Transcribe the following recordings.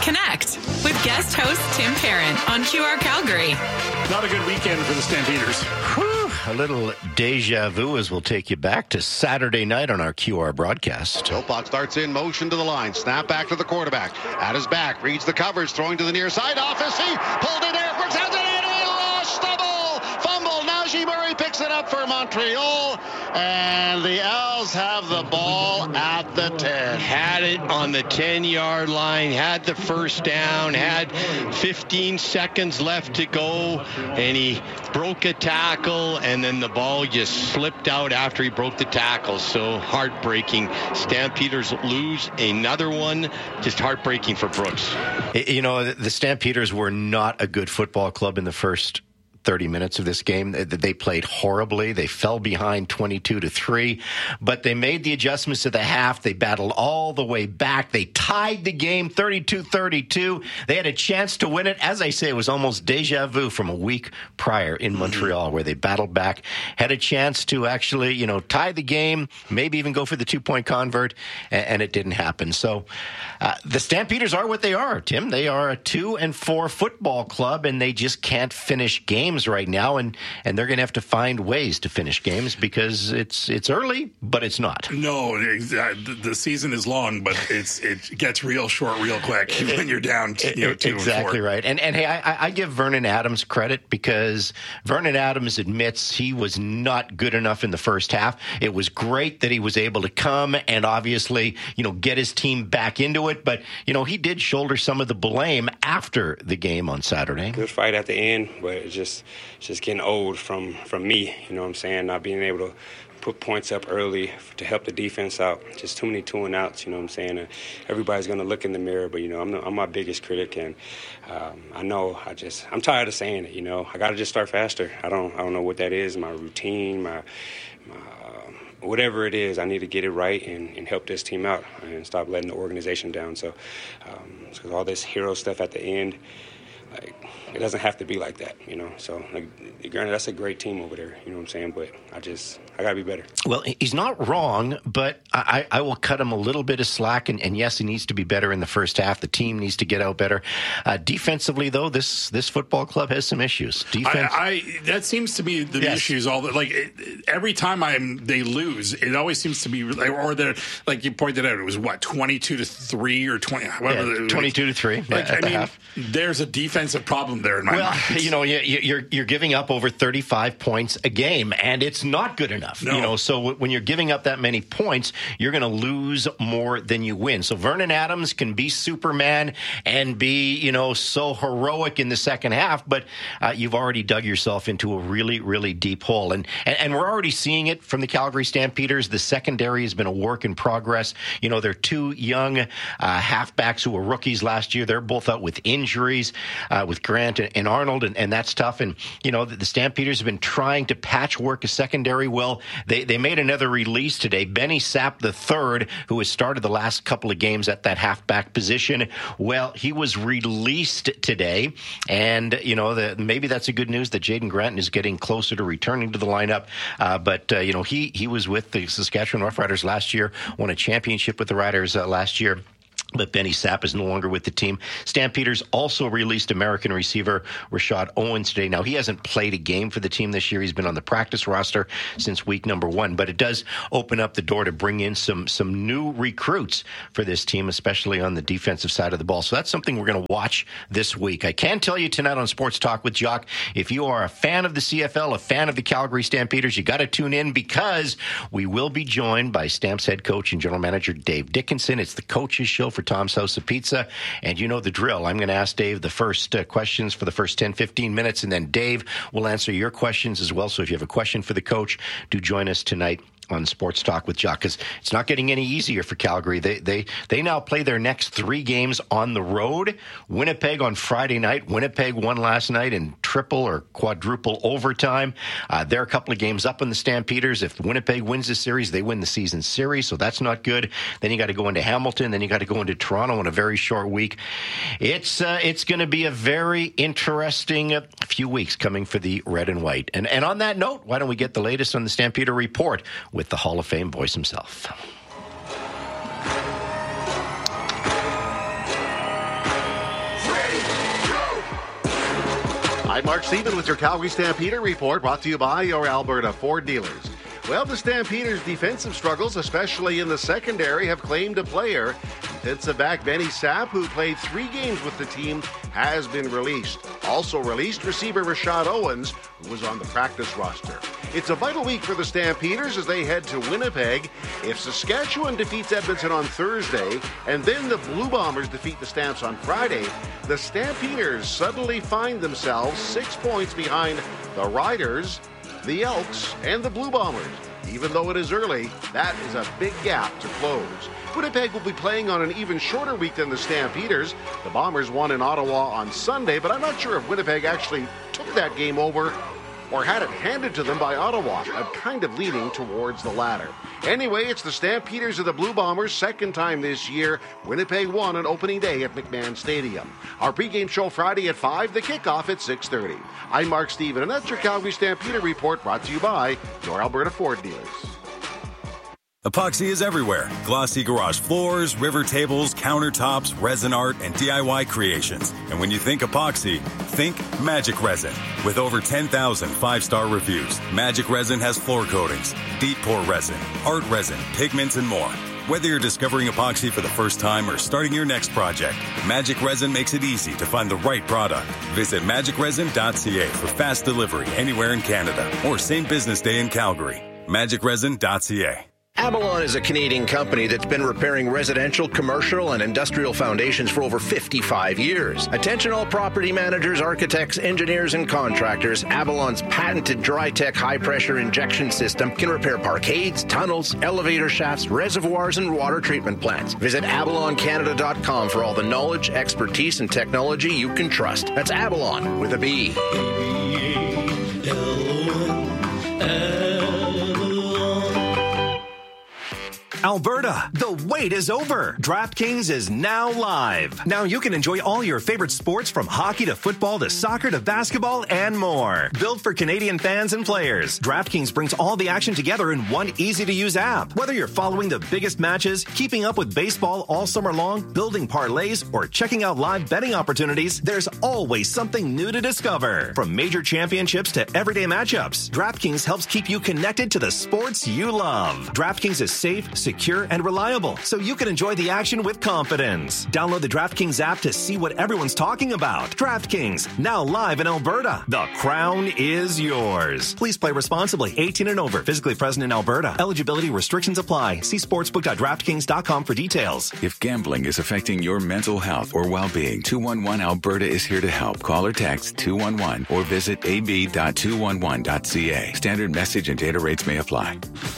Connect with guest host Tim Parent on QR Calgary. Not a good weekend for the Stampeders. Whew, a little deja vu as we'll take you back to Saturday night on our QR broadcast. Philpott starts in motion to the line. Snap back to the quarterback. At his back, reads the coverage, throwing to the near side. Off his feet, pulled in there. Brooks has it in. He lost the ball. Fumble. Najee Murray picks it up for Montreal. And the Owls have the ball at the 10. Had it on the 10-yard line, had the first down, had 15 seconds left to go, and he broke a tackle, and then the ball just slipped out after he broke the tackle. So heartbreaking. Stampeders lose another one. Just heartbreaking for Brooks. You know, the Stampeders were not a good football club in the first 30 minutes of this game. They played horribly. They fell behind 22-3, but they made the adjustments to the half. They battled all the way back. They tied the game 32-32. They had a chance to win it. As I say, it was almost deja vu from a week prior in Montreal where they battled back, had a chance to actually, tie the game, maybe even go for the 2-point convert, and it didn't happen. So the Stampeders are what they are, Tim. They are a 2-4 football club, and they just can't finish games right now, and they're going to have to find ways to finish games because it's early, but it's not. No, the season is long, but it gets real short real quick when you're down 2-4. Exactly right. And hey, I give Vernon Adams credit because Vernon Adams admits he was not good enough in the first half. It was great that he was able to come and obviously, get his team back into it, but, he did shoulder some of the blame after the game on Saturday. Good fight at the end, but it's just getting old from me, what I'm saying, not being able to put points up early to help the defense out. Just too many 2-and-outs, what I'm saying. And everybody's going to look in the mirror, but, I'm my biggest critic, and I'm tired of saying it, I got to just start faster. I don't know what that is, my routine, my whatever it is, I need to get it right and help this team out and stop letting the organization down. So because all this hero stuff at the end, it doesn't have to be like that, So, granted, that's a great team over there, what I'm saying? But I got to be better. Well, he's not wrong, but I will cut him a little bit of slack. And yes, he needs to be better in the first half. The team needs to get out better. Defensively, though, this football club has some issues. Defense. That seems to be the issues. Every time they lose, it always seems to be, or they're like you pointed out, it was 22-3 or 20, whatever. 22-3. There's a defensive problem there in my mind. You're giving up over 35 points a game, and it's not good enough. No. So when you're giving up that many points, you're going to lose more than you win. So Vernon Adams can be Superman and be, so heroic in the second half, but you've already dug yourself into a really, really deep hole. And we're already seeing it from the Calgary Stampeders. The secondary has been a work in progress. They're two young halfbacks who were rookies last year. They're both out with injuries, with Grant and Arnold, and that's tough. And, the Stampeders have been trying to patchwork a secondary. Well, they made another release today. Benny Sapp III, who has started the last couple of games at that halfback position, well, he was released today. And, maybe that's a good news that Jaden Granton is getting closer to returning to the lineup. But he was with the Saskatchewan Roughriders last year, won a championship with the Riders last year. But Benny Sapp is no longer with the team. Stampeders also released American receiver Rashad Owens today. Now, he hasn't played a game for the team this year. He's been on the practice roster since week number 1. But it does open up the door to bring in some new recruits for this team, especially on the defensive side of the ball. So that's something we're going to watch this week. I can tell you tonight on Sports Talk with Jock, if you are a fan of the CFL, a fan of the Calgary Stampeders, you got to tune in because we will be joined by Stamps head coach and general manager Dave Dickinson. It's the Coach's Show for Tom's House of Pizza, and you know the drill. I'm going to ask Dave the first questions for the first 10-15 minutes, and then Dave will answer your questions as well. So if you have a question for the coach, do join us tonight on Sports Talk with Jock, because it's not getting any easier for Calgary. They now play their next 3 games on the road. Winnipeg on Friday night. Winnipeg won last night in triple or quadruple overtime. They're a couple of games up on the Stampeders. If Winnipeg wins the series, they win the season series, so that's not good. Then you got to go into Hamilton. Then you got to go into Toronto in a very short week. It's going to be a very interesting few weeks coming for the Red and White. And on that note, why don't we get the latest on the Stampeder Report with the Hall of Fame voice himself. I'm Mark Stephen with your Calgary Stampeder report, brought to you by your Alberta Ford dealers. Well, the Stampeders' defensive struggles, especially in the secondary, have claimed a player. Defensive back Benny Sapp, who played 3 games with the team, has been released. Also released, receiver Rashad Owens, who was on the practice roster. It's a vital week for the Stampeders as they head to Winnipeg. If Saskatchewan defeats Edmonton on Thursday, and then the Blue Bombers defeat the Stamps on Friday, the Stampeders suddenly find themselves 6 points behind the Riders, the Elks, and the Blue Bombers. Even though it is early, that is a big gap to close. Winnipeg will be playing on an even shorter week than the Stampeders. The Bombers won in Ottawa on Sunday, but I'm not sure if Winnipeg actually took that game over or had it handed to them by Ottawa. I'm kind of leaning towards the latter. Anyway, it's the Stampeders of the Blue Bombers' second time this year. Winnipeg won on opening day at McMahon Stadium. Our pregame show Friday at 5, the kickoff at 6:30. I'm Mark Stephen, and that's your Calgary Stampeder report, brought to you by your Alberta Ford dealers. Epoxy is everywhere. Glossy garage floors, river tables, countertops, resin art, and DIY creations. And when you think epoxy, think Magic Resin. With over 10,000 5-star reviews, Magic Resin has floor coatings, deep pour resin, art resin, pigments, and more. Whether you're discovering epoxy for the first time or starting your next project, Magic Resin makes it easy to find the right product. Visit magicresin.ca for fast delivery anywhere in Canada or same business day in Calgary. magicresin.ca. Avalon is a Canadian company that's been repairing residential, commercial, and industrial foundations for over 55 years. Attention all property managers, architects, engineers, and contractors. Avalon's patented Dry-Tech high-pressure injection system can repair parkades, tunnels, elevator shafts, reservoirs, and water treatment plants. Visit avaloncanada.com for all the knowledge, expertise, and technology you can trust. That's Avalon with a B. Alberta, the wait is over. DraftKings is now live. Now you can enjoy all your favorite sports from hockey to football to soccer to basketball and more. Built for Canadian fans and players, DraftKings brings all the action together in one easy-to-use app. Whether you're following the biggest matches, keeping up with baseball all summer long, building parlays, or checking out live betting opportunities, there's always something new to discover. From major championships to everyday matchups, DraftKings helps keep you connected to the sports you love. DraftKings is safe, secure, and reliable, so you can enjoy the action with confidence. Download the DraftKings app to see what everyone's talking about. DraftKings, now live in Alberta. The crown is yours. Please play responsibly. 18 and over. Physically present in Alberta. Eligibility restrictions apply. See sportsbook.draftkings.com for details. If gambling is affecting your mental health or well-being, 211 Alberta is here to help. Call or text 211 or visit ab.211.ca. Standard message and data rates may apply.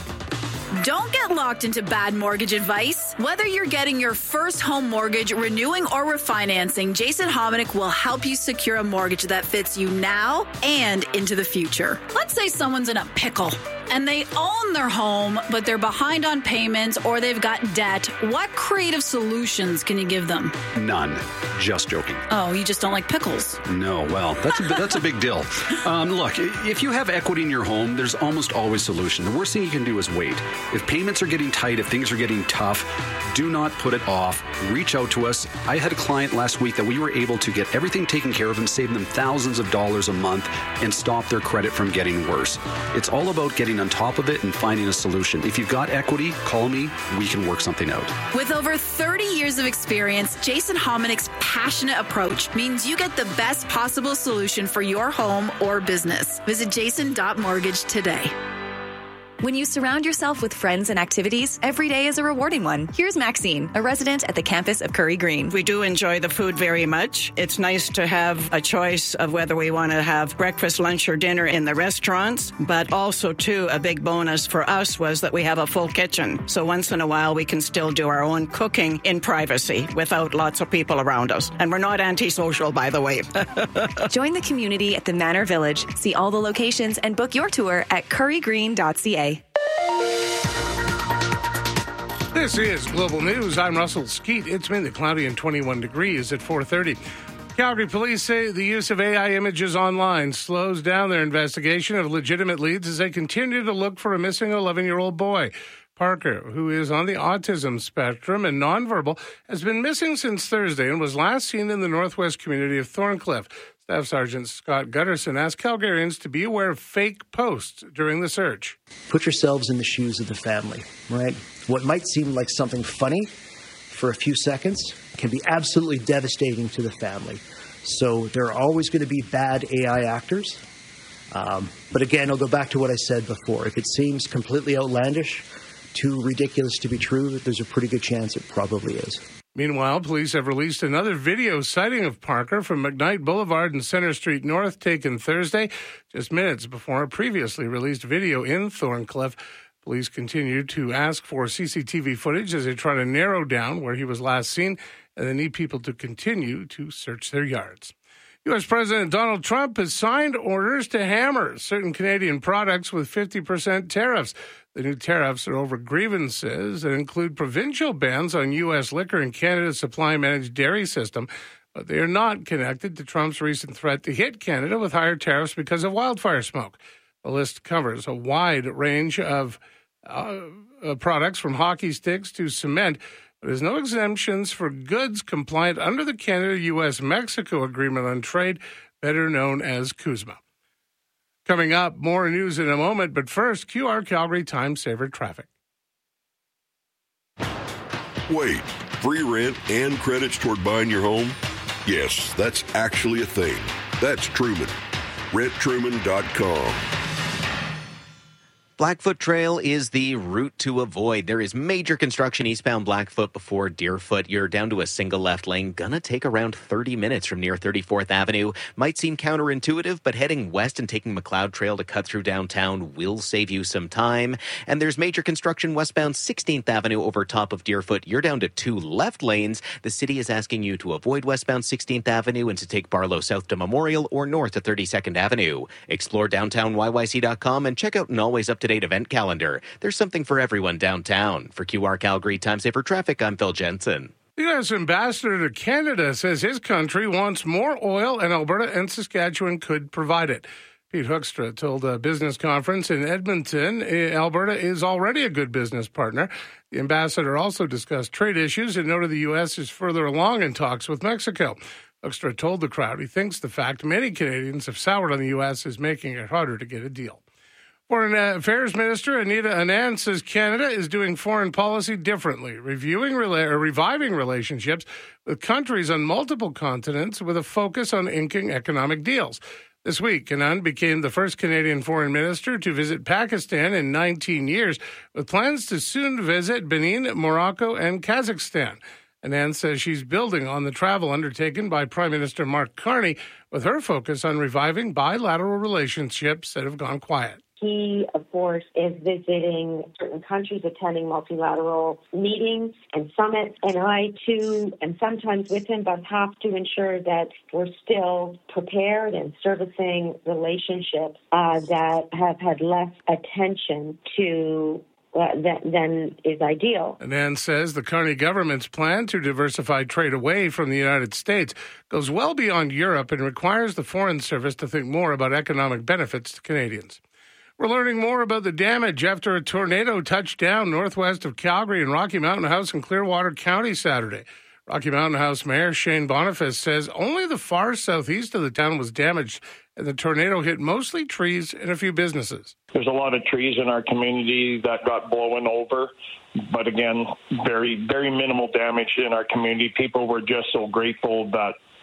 Don't get locked into bad mortgage advice. Whether you're getting your first home mortgage, renewing, or refinancing, Jason Hominick will help you secure a mortgage that fits you now and into the future. Let's say someone's in a pickle and they own their home, but they're behind on payments or they've got debt. What creative solutions can you give them? None. Just joking. Oh, you just don't like pickles? No, well, that's a big deal. Look, if you have equity in your home, there's almost always a solution. The worst thing you can do is wait. If payments are getting tight, if things are getting tough, do not put it off. Reach out to us. I had a client last week that we were able to get everything taken care of and save them thousands of dollars a month and stop their credit from getting worse. It's all about getting on top of it and finding a solution. If you've got equity, call me. We can work something out. With over 30 years of experience, Jason Hominick's passionate approach means you get the best possible solution for your home or business. Visit jason.mortgage today. When you surround yourself with friends and activities, every day is a rewarding one. Here's Maxine, a resident at the campus of Curry Green. We do enjoy the food very much. It's nice to have a choice of whether we want to have breakfast, lunch, or dinner in the restaurants, but also, too, a big bonus for us was that we have a full kitchen. So once in a while, we can still do our own cooking in privacy without lots of people around us. And we're not antisocial, by the way. Join the community at the Manor Village. See all the locations and book your tour at currygreen.ca. This is Global News. I'm Russell Skeet. It's mainly cloudy and 21 degrees at 4:30. Calgary police say the use of AI images online slows down their investigation of legitimate leads as they continue to look for a missing 11-year-old boy. Parker, who is on the autism spectrum and nonverbal, has been missing since Thursday and was last seen in the northwest community of Thorncliffe. Staff Sergeant Scott Gutterson asked Calgarians to be aware of fake posts during the search. Put yourselves in the shoes of the family, right? What might seem like something funny for a few seconds can be absolutely devastating to the family. So there are always going to be bad AI actors. But again, I'll go back to what I said before. If it seems completely outlandish, too ridiculous to be true, there's a pretty good chance it probably is. Meanwhile, police have released another video sighting of Parker from McKnight Boulevard and Center Street North, taken Thursday, just minutes before a previously released video in Thorncliffe. Police continue to ask for CCTV footage as they try to narrow down where he was last seen, and they need people to continue to search their yards. U.S. President Donald Trump has signed orders to hammer certain Canadian products with 50% tariffs. The new tariffs are over grievances that include provincial bans on U.S. liquor and Canada's supply-managed dairy system, but they are not connected to Trump's recent threat to hit Canada with higher tariffs because of wildfire smoke. The list covers a wide range of products from hockey sticks to cement, but there's no exemptions for goods compliant under the Canada-U.S.-Mexico Agreement on Trade, better known as CUSMA. Coming up, more news in a moment, but first, QR Calgary Time Saver traffic. Wait, free rent and credits toward buying your home? Yes, that's actually a thing. That's Truman. RentTruman.com. Blackfoot Trail is the route to avoid. There is major construction eastbound Blackfoot before Deerfoot. You're down to a single left lane. Gonna take around 30 minutes from near 34th Avenue. Might seem counterintuitive, but heading west and taking McLeod Trail to cut through downtown will save you some time. And there's major construction westbound 16th Avenue over top of Deerfoot. You're down to 2 left lanes. The city is asking you to avoid westbound 16th Avenue and to take Barlow south to Memorial or north to 32nd Avenue. Explore downtownyyc.com and check out an always up-to-date event calendar. There's something for everyone downtown. For QR Calgary Time Saver Traffic, I'm Phil Jensen. The U.S. ambassador to Canada says his country wants more oil, and Alberta and Saskatchewan could provide it. Pete Hoekstra told a business conference in Edmonton, Alberta is already a good business partner. The ambassador also discussed trade issues and noted the U.S. is further along in talks with Mexico. Hoekstra told the crowd he thinks the fact many Canadians have soured on the U.S. is making it harder to get a deal. Foreign Affairs Minister Anita Anand says Canada is doing foreign policy differently, reviving relationships with countries on multiple continents with a focus on inking economic deals. This week, Anand became the first Canadian foreign minister to visit Pakistan in 19 years, with plans to soon visit Benin, Morocco, and Kazakhstan. Anand says she's building on the travel undertaken by Prime Minister Mark Carney, with her focus on reviving bilateral relationships that have gone quiet. He, of course, is visiting certain countries, attending multilateral meetings and summits. And I, too, am sometimes with him, but have to ensure that we're still prepared and servicing relationships that have had less attention to than is ideal. Anand says the Carney government's plan to diversify trade away from the United States goes well beyond Europe and requires the Foreign Service to think more about economic benefits to Canadians. We're learning more about the damage after a tornado touched down northwest of Calgary and Rocky Mountain House in Clearwater County Saturday. Rocky Mountain House Mayor Shane Boniface says only the far southeast of the town was damaged, and the tornado hit mostly trees and a few businesses. There's a lot of trees in our community that got blown over, but again, very, very minimal damage in our community. People were just so grateful that